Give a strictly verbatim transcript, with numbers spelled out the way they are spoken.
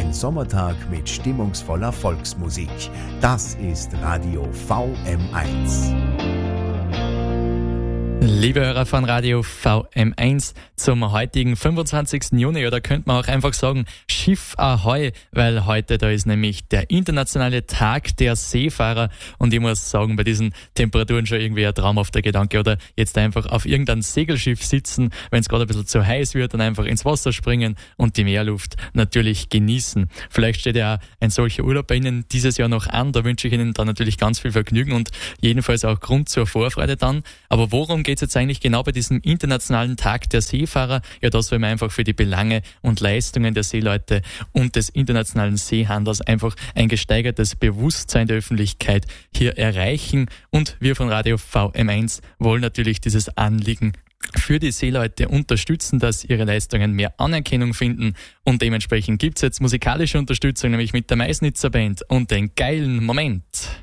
Ein Sommertag mit stimmungsvoller Volksmusik. Das ist Radio V M eins. Liebe Hörer von Radio V M eins, zum heutigen fünfundzwanzigsten Juni, oder könnte man auch einfach sagen, Schiff Ahoi, weil heute da ist nämlich der internationale Tag der Seefahrer und ich muss sagen, bei diesen Temperaturen schon irgendwie ein traumhafter Gedanke, oder jetzt einfach auf irgendeinem Segelschiff sitzen, wenn es gerade ein bisschen zu heiß wird, dann einfach ins Wasser springen und die Meerluft natürlich genießen. Vielleicht steht ja auch ein solcher Urlaub bei Ihnen dieses Jahr noch an, da wünsche ich Ihnen dann natürlich ganz viel Vergnügen und jedenfalls auch Grund zur Vorfreude dann. Aber worum geht es jetzt eigentlich genau bei diesem internationalen Tag der Seefahrer? Ja, da soll man einfach für die Belange und Leistungen der Seeleute und des internationalen Seehandels einfach ein gesteigertes Bewusstsein der Öffentlichkeit hier erreichen. Und wir von Radio V M eins wollen natürlich dieses Anliegen für die Seeleute unterstützen, dass ihre Leistungen mehr Anerkennung finden. Und dementsprechend gibt es jetzt musikalische Unterstützung, nämlich mit der Maisnitzer Band und den geilen Moment.